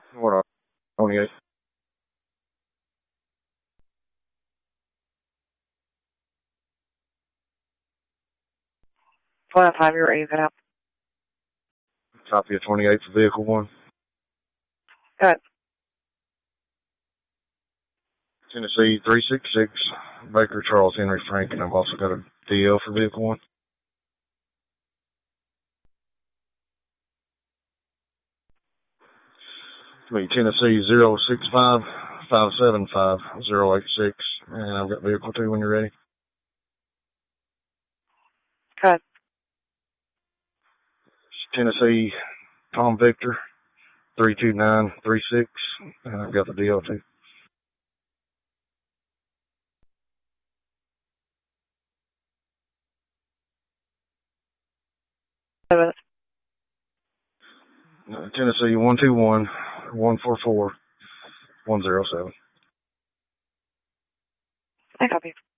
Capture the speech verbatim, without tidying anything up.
What are twenty-eight? four oh five, you're ready to get out. Copy of twenty-eight for vehicle one. Go ahead. Tennessee three six six, Baker Charles Henry Frank, and I've also got a D L for vehicle one. Me Tennessee zero six five five seven five zero eight six, and I've got vehicle two when you're ready. Go ahead. Tennessee Tom Victor three two nine three six, and I've got the D L two. Go ahead. Uh, Tennessee one two one one four four one zero seven. I copy.